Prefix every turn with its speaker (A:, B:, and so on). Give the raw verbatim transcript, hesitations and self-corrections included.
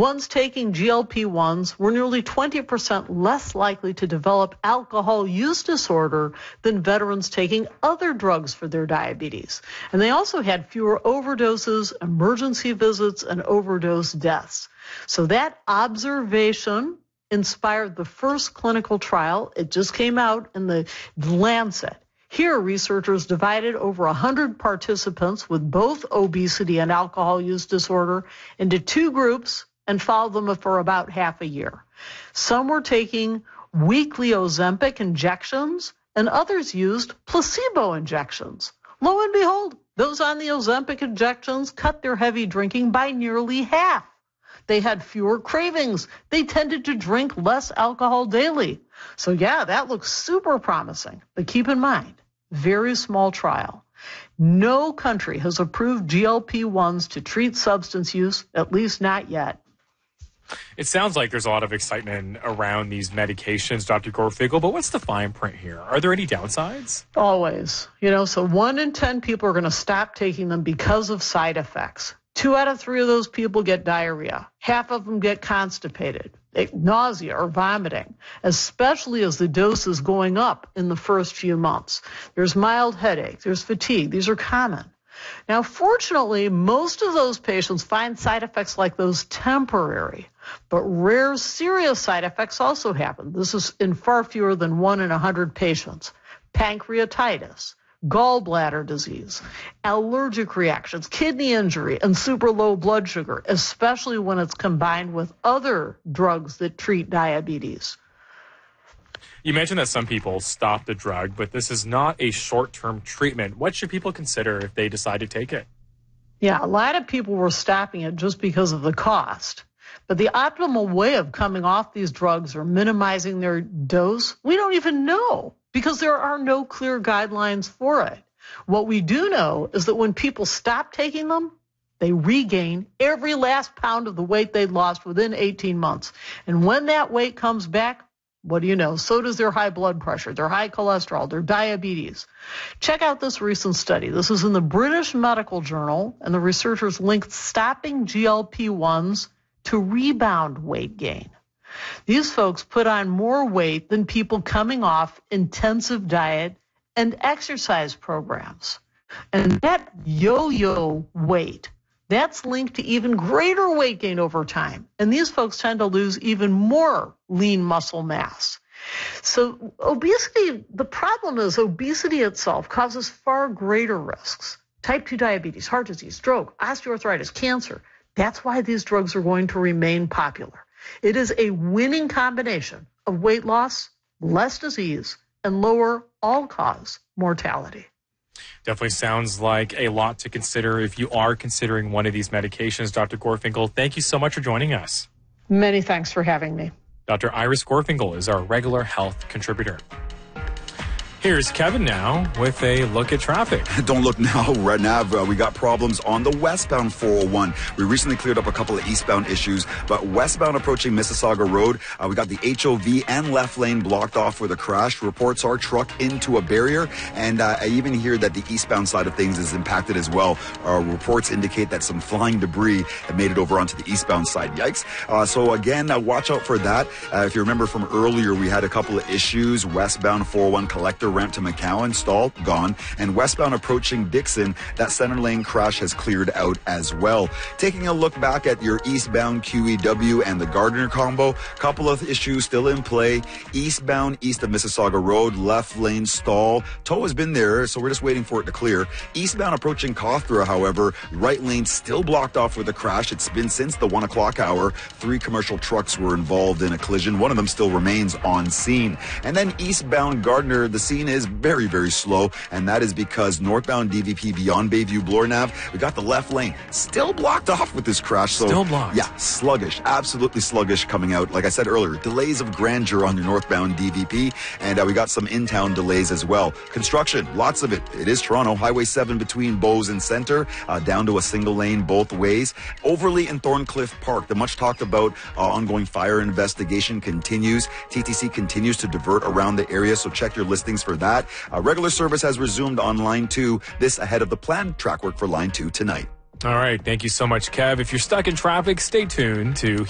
A: ones taking G L P ones were nearly twenty percent less likely to develop alcohol use disorder than veterans taking other drugs for their diabetes. And they also had fewer overdoses, emergency visits, and overdose deaths. So that observation inspired the first clinical trial. It just came out in the Lancet. Here, researchers divided over one hundred participants with both obesity and alcohol use disorder into two groups and followed them for about half a year. Some were taking weekly Ozempic injections, and others used placebo injections. Lo and behold, those on the Ozempic injections cut their heavy drinking by nearly half. They had fewer cravings. They tended to drink less alcohol daily. So yeah, that looks super promising. But keep in mind, very small trial. No country has approved G L P ones to treat substance use, at least not yet.
B: It sounds like there's a lot of excitement around these medications, Doctor Gorfinkel, but what's the fine print here? Are there any downsides?
A: Always. You know, so one in ten people are going to stop taking them because of side effects. Two out of three of those people get diarrhea. Half of them get constipated, nausea or vomiting, especially as the dose is going up in the first few months. There's mild headache. There's fatigue. These are common. Now, fortunately, most of those patients find side effects like those temporary, but rare serious side effects also happen. This is in far fewer than one in one hundred patients. Pancreatitis, gallbladder disease, allergic reactions, kidney injury, and super low blood sugar, especially when it's combined with other drugs that treat diabetes.
B: You mentioned that some people stop the drug, but this is not a short-term treatment. What should people consider if they decide to take it?
A: Yeah, a lot of people were stopping it just because of the cost. But the optimal way of coming off these drugs or minimizing their dose, we don't even know because there are no clear guidelines for it. What we do know is that when people stop taking them, they regain every last pound of the weight they lost within eighteen months. And when that weight comes back, what do you know? So does their high blood pressure, their high cholesterol, their diabetes. Check out this recent study. This is in the British Medical Journal, and the researchers linked stopping G L P ones to rebound weight gain. These folks put on more weight than people coming off intensive diet and exercise programs. And that yo-yo weight, that's linked to even greater weight gain over time. And these folks tend to lose even more lean muscle mass. So obesity, the problem is obesity itself causes far greater risks. Type two diabetes, heart disease, stroke, osteoarthritis, cancer. That's why these drugs are going to remain popular. It is a winning combination of weight loss, less disease, and lower all-cause mortality.
B: Definitely sounds like a lot to consider if you are considering one of these medications. Doctor Gorfinkel, thank you so much for joining us.
A: Many thanks for having me.
B: Doctor Iris Gorfinkel is our regular health contributor. Here's Kevin now with a look at traffic.
C: Don't look now, right now. Uh, we got problems on the westbound four oh one. We recently cleared up a couple of eastbound issues, but westbound approaching Mississauga Road, uh, we got the H O V and left lane blocked off with a crash. Reports are truck into a barrier, and uh, I even hear that the eastbound side of things is impacted as well. Uh, reports indicate that some flying debris have made it over onto the eastbound side. Yikes. Uh, so again, uh, watch out for that. Uh, if you remember from earlier, we had a couple of issues. Westbound four oh one collector ramp to McCowan, stalled, gone. And westbound approaching Dixon, that center lane crash has cleared out as well. Taking a look back at your eastbound Q E W and the Gardner combo, couple of issues still in play. Eastbound east of Mississauga Road, left lane stall. Tow has been there, so we're just waiting for it to clear. Eastbound approaching Cawthra, however, right lane still blocked off with a crash. It's been since the one o'clock hour. Three commercial trucks were involved in a collision. One of them still remains on scene. And then eastbound Gardner, the scene is very, very slow, and that is because northbound D V P beyond Bayview Bloor-Nav, we got the left lane still blocked off with this crash. So,
B: still blocked.
C: Yeah, sluggish, absolutely sluggish coming out. Like I said earlier, delays of grandeur on your northbound D V P, and uh, we got some in-town delays as well. Construction, lots of it. It is Toronto. Highway seven between Bowes and Centre, uh, down to a single lane both ways. Overley and Thorncliffe Park, the much talked about uh, ongoing fire investigation continues. T T C continues to divert around the area, so check your listings for that. Uh, regular service has resumed on Line two, this ahead of the planned track work for Line two tonight.
B: All right. Thank you so much, Kev. If you're stuck in traffic, stay tuned to